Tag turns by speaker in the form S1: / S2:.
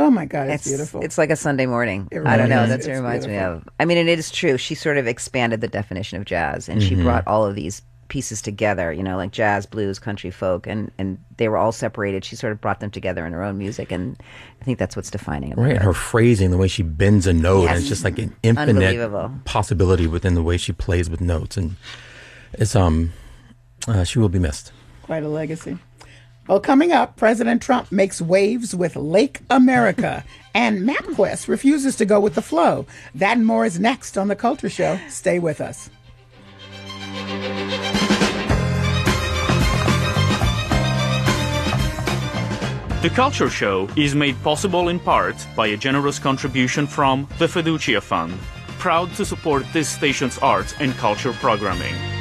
S1: Oh my God, it's beautiful.
S2: It's like a Sunday morning.
S1: Really
S2: I don't know.
S1: is.
S2: That's what it
S1: It's
S2: reminds me
S1: beautiful.
S2: of. I mean, and it is true. She sort of expanded the definition of jazz, and she brought all of these pieces together, like jazz, blues, country, folk, and they were all separated. She sort of brought them together in her own music, and I think that's what's defining about
S3: Right, and her phrasing, the way she bends a note,
S2: Yes.
S3: and it's just like an infinite
S2: Unbelievable.
S3: possibility within the way she plays with notes, and it's she will be missed.
S1: Quite a legacy. Well, coming up, President Trump makes waves with Lake America, and MapQuest refuses to go with the flow. That and more is next on The Culture Show. Stay with us.
S4: The Culture Show is made possible in part by a generous contribution from the Fiducia Fund, proud to support this station's arts and culture programming.